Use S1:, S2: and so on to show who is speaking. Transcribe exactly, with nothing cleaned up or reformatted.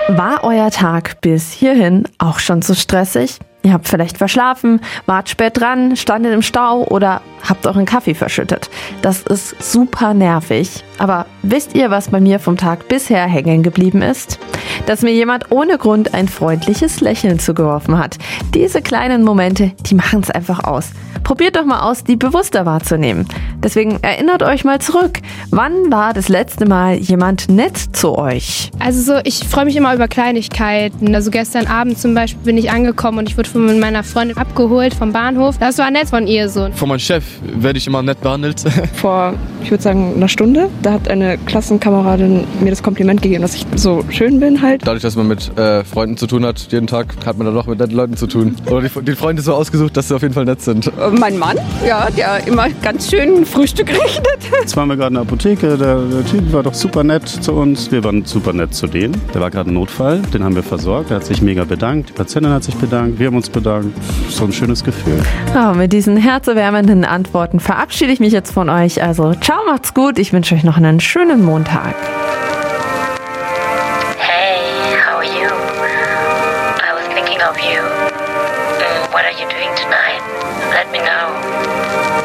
S1: War euer Tag bis hierhin auch schon zu stressig? Ihr habt vielleicht verschlafen, wart spät dran, standet im Stau oder habt euren Kaffee verschüttet. Das ist super nervig. Aber wisst ihr, was bei mir vom Tag bisher hängen geblieben ist? Dass mir jemand ohne Grund ein freundliches Lächeln zugeworfen hat. Diese kleinen Momente, die machen es einfach aus. Probiert doch mal aus, die bewusster wahrzunehmen. Deswegen erinnert euch mal zurück. Wann war das letzte Mal jemand nett zu euch?
S2: Also so, ich freue mich immer über Kleinigkeiten. Also gestern Abend zum Beispiel bin ich angekommen und ich wurde von meiner Freundin abgeholt vom Bahnhof. Das war nett von ihr so.
S3: Von meinem Chef werde ich immer nett behandelt.
S4: Vor, ich würde sagen, einer Stunde, da hat eine Klassenkameradin mir das Kompliment gegeben, dass ich so schön bin halt.
S3: Dadurch, dass man mit äh, Freunden zu tun hat, jeden Tag hat man dann auch mit netten Leuten zu tun. Oder die, die Freunde so ausgesucht, dass sie auf jeden Fall nett sind.
S5: Mein Mann, ja, der immer ganz schön Frühstück richtet.
S6: Jetzt waren wir gerade in der Apotheke, der, der Typ war doch super nett zu uns. Wir waren super nett zu denen. Der war gerade ein Notfall, den haben wir versorgt. Er hat sich mega bedankt, die Patientin hat sich bedankt, wir haben uns bedankt. So ein schönes Gefühl.
S1: Oh, mit diesen herzerwärmenden Antworten verabschiede ich mich jetzt von euch. Also ciao, macht's gut. Ich wünsche euch noch einen schönen Montag.
S7: Hey, how are you? I was thinking of you. Mm, what are you doing tonight? Let me know.